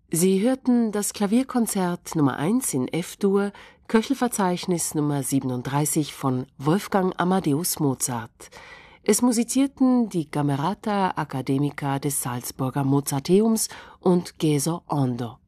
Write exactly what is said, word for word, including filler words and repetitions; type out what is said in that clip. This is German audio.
Sie hörten das Klavierkonzert Nummer eins in F-Dur, Köchelverzeichnis Nummer siebenunddreißig von Wolfgang Amadeus Mozart. Es musizierten die Camerata Academica des Salzburger Mozarteums und Geso Ondo.